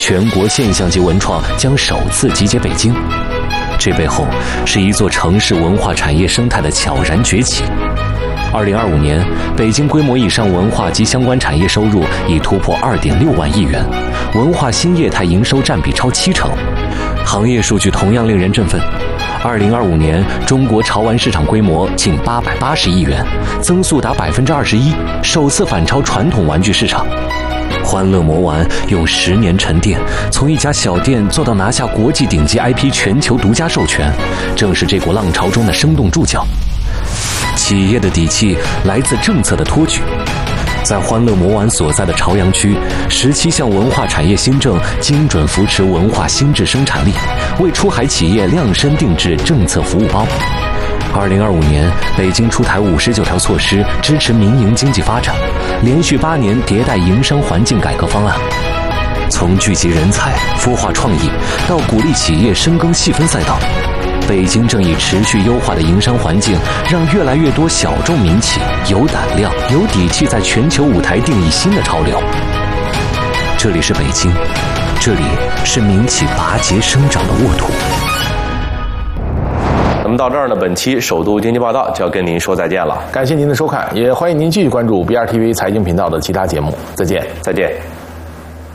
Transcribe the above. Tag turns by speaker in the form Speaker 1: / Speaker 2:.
Speaker 1: 全国现象级文创将首次集结北京。这背后是一座城市文化产业生态的悄然崛起。2025年，北京规模以上文化及相关产业收入已突破2.6万亿元，文化新业态营收占比超70%。行业数据同样令人振奋。2025年，中国潮玩市场规模近880亿元，增速达21%，首次反超传统玩具市场。欢乐魔玩用10年沉淀，从一家小店做到拿下国际顶级 IP 全球独家授权，正是这股浪潮中的生动助教。企业的底气来自政策的托举。在欢乐魔玩所在的朝阳区，17项文化产业新政精准扶持文化新质生产力，为出海企业量身定制政策服务包。2025年，北京出台59条措施支持民营经济发展，连续8年迭代营商环境改革方案。从聚集人才、孵化创意，到鼓励企业深耕细分赛道，北京正以持续优化的营商环境，让越来越多小众民企有胆量、有底气，在全球舞台定义新的潮流。这里是北京，这里是民企拔节生长的沃土。
Speaker 2: 那么到这儿呢，本期首都经济报道就要跟您说再见了。
Speaker 3: 感谢您的收看，也欢迎您继续关注 BRTV 财经频道的其他节目。再见，
Speaker 2: 再见。